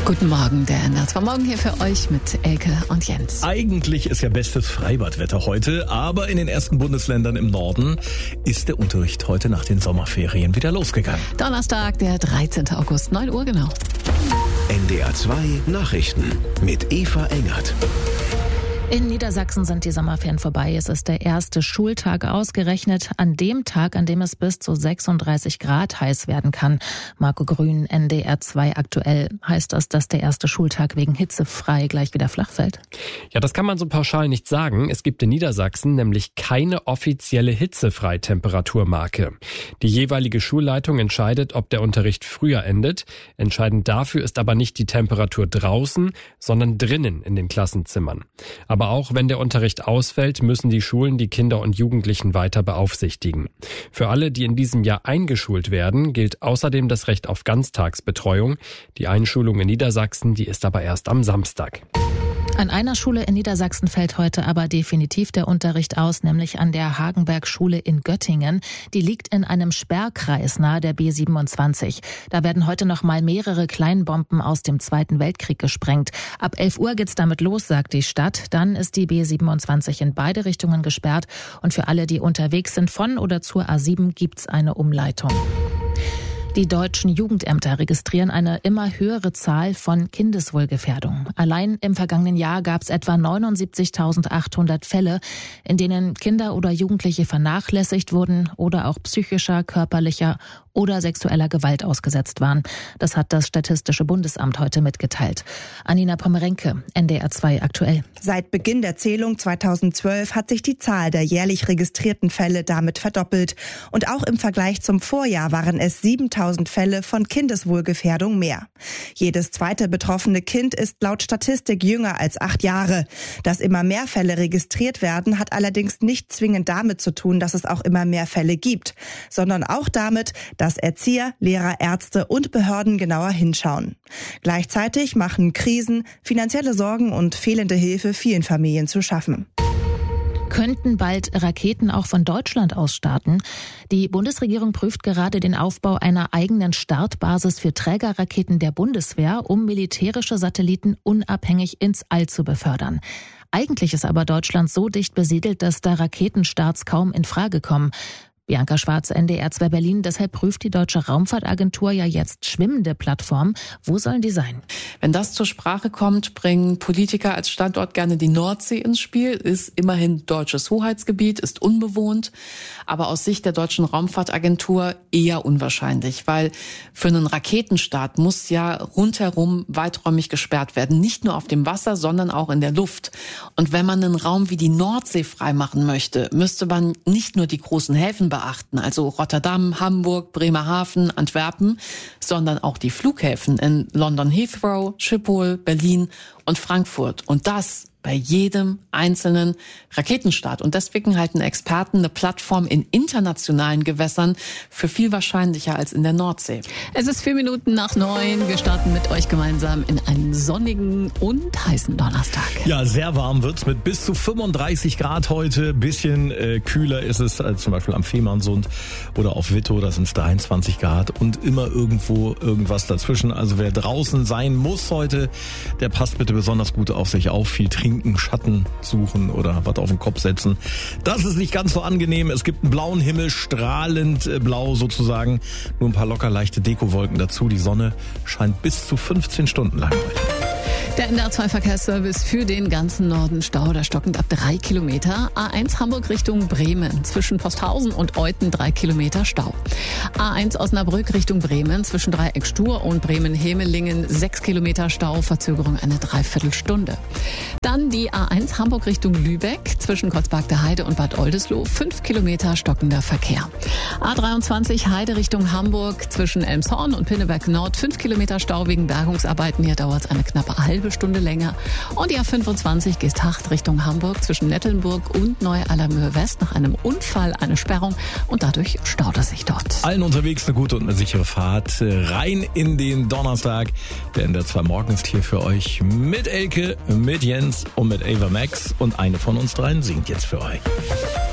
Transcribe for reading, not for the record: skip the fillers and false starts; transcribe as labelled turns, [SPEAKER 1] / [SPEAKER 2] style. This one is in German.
[SPEAKER 1] Guten Morgen, der NDR2 Morgen hier für euch mit Elke und Jens.
[SPEAKER 2] Eigentlich ist ja bestes Freibadwetter heute, aber in den ersten Bundesländern im Norden ist der Unterricht heute nach den Sommerferien wieder losgegangen.
[SPEAKER 1] Donnerstag, der 13. August, 9 Uhr genau.
[SPEAKER 3] NDR2 Nachrichten mit Eva Engert.
[SPEAKER 4] In Niedersachsen sind die Sommerferien vorbei. Es ist der erste Schultag, ausgerechnet an dem Tag, an dem es bis zu 36 Grad heiß werden kann. Marco Grün, NDR2 aktuell. Heißt das, dass der erste Schultag wegen Hitze frei gleich wieder flach fällt?
[SPEAKER 5] Ja, das kann man so pauschal nicht sagen. Es gibt in Niedersachsen nämlich keine offizielle Hitzefreitemperaturmarke. Die jeweilige Schulleitung entscheidet, ob der Unterricht früher endet. Entscheidend dafür ist aber nicht die Temperatur draußen, sondern drinnen in den Klassenzimmern. Aber auch wenn der Unterricht ausfällt, müssen die Schulen die Kinder und Jugendlichen weiter beaufsichtigen. Für alle, die in diesem Jahr eingeschult werden, gilt außerdem das Recht auf Ganztagsbetreuung. Die Einschulung in Niedersachsen, die ist aber erst am Samstag.
[SPEAKER 4] An einer Schule in Niedersachsen fällt heute aber definitiv der Unterricht aus, nämlich an der Hagenberg-Schule in Göttingen. Die liegt in einem Sperrkreis nahe der B27. Da werden heute noch mal mehrere Kleinbomben aus dem Zweiten Weltkrieg gesprengt. Ab 11 Uhr geht's damit los, sagt die Stadt. Dann ist die B27 in beide Richtungen gesperrt. Und für alle, die unterwegs sind von oder zur A7, gibt's eine Umleitung. Die deutschen Jugendämter registrieren eine immer höhere Zahl von Kindeswohlgefährdungen. Allein im vergangenen Jahr gab es etwa 79.800 Fälle, in denen Kinder oder Jugendliche vernachlässigt wurden oder auch psychischer, körperlicher oder sexueller Gewalt ausgesetzt waren. Das hat das Statistische Bundesamt heute mitgeteilt. Anina Pommerenke, NDR2 aktuell.
[SPEAKER 6] Seit Beginn der Zählung 2012 hat sich die Zahl der jährlich registrierten Fälle damit verdoppelt. Und auch im Vergleich zum Vorjahr waren es 7.000 Fälle von Kindeswohlgefährdung mehr. Jedes zweite betroffene Kind ist laut Statistik jünger als 8 Jahre. Dass immer mehr Fälle registriert werden, hat allerdings nicht zwingend damit zu tun, dass es auch immer mehr Fälle gibt, sondern auch damit, dass Erzieher, Lehrer, Ärzte und Behörden genauer hinschauen. Gleichzeitig machen Krisen, finanzielle Sorgen und fehlende Hilfe vielen Familien zu schaffen.
[SPEAKER 4] Könnten bald Raketen auch von Deutschland aus starten? Die Bundesregierung prüft gerade den Aufbau einer eigenen Startbasis für Trägerraketen der Bundeswehr, um militärische Satelliten unabhängig ins All zu befördern. Eigentlich ist aber Deutschland so dicht besiedelt, dass da Raketenstarts kaum in Frage kommen. Bianca Schwarz, NDR2 Berlin. Deshalb prüft die Deutsche Raumfahrtagentur ja jetzt schwimmende Plattformen. Wo sollen die sein?
[SPEAKER 7] Wenn das zur Sprache kommt, bringen Politiker als Standort gerne die Nordsee ins Spiel. Ist immerhin deutsches Hoheitsgebiet, ist unbewohnt. Aber aus Sicht der Deutschen Raumfahrtagentur eher unwahrscheinlich. Weil für einen Raketenstart muss ja rundherum weiträumig gesperrt werden. Nicht nur auf dem Wasser, sondern auch in der Luft. Und wenn man einen Raum wie die Nordsee freimachen möchte, müsste man nicht nur die großen Häfen beachten, also Rotterdam, Hamburg, Bremerhaven, Antwerpen, sondern auch die Flughäfen in London Heathrow, Schiphol, Berlin und Frankfurt. Und das bei jedem einzelnen Raketenstart. Und deswegen halten Experten eine Plattform in internationalen Gewässern für viel wahrscheinlicher als in der Nordsee.
[SPEAKER 1] Es ist 4 Minuten nach 9. Wir starten mit euch gemeinsam in einen sonnigen und heißen Donnerstag.
[SPEAKER 2] Ja, sehr warm wird's mit bis zu 35 Grad heute. Bisschen kühler ist es als zum Beispiel am Fehmarnsund oder auf Wittow. Da sind es 23 Grad und immer irgendwo irgendwas dazwischen. Also wer draußen sein muss heute, der passt bitte besonders gut auf sich auf. Viel trinken, Schatten suchen oder was auf den Kopf setzen. Das ist nicht ganz so angenehm. Es gibt einen blauen Himmel, strahlend blau sozusagen. Nur ein paar locker leichte Dekowolken dazu. Die Sonne scheint bis zu 15 Stunden lang heute.
[SPEAKER 1] Der NDR2-Verkehrsservice für den ganzen Norden Stau, da stockend ab 3 Kilometer. A1 Hamburg Richtung Bremen, zwischen Posthausen und Euthen 3 Kilometer Stau. A1 Osnabrück Richtung Bremen, zwischen Dreieck Stur und Bremen-Hemelingen 6 Kilometer Stau, Verzögerung eine Dreiviertelstunde. Dann die A1 Hamburg Richtung Lübeck, zwischen Kotzbach der Heide und Bad Oldesloe 5 Kilometer stockender Verkehr. A23 Heide Richtung Hamburg, zwischen Elmshorn und Pinneberg Nord 5 Kilometer Stau wegen Bergungsarbeiten. Hier dauert es eine knappe halbe Stunde länger. Und die A25 Geesthacht Richtung Hamburg, zwischen Nettelnburg und Neu-Allermöhe West nach einem Unfall eine Sperrung und dadurch staut es sich dort.
[SPEAKER 2] Allen unterwegs eine gute und eine sichere Fahrt rein in den Donnerstag. Der NDR2 Morgen ist hier für euch mit Elke, mit Jens und mit Ava Max und eine von uns dreien singt jetzt für euch.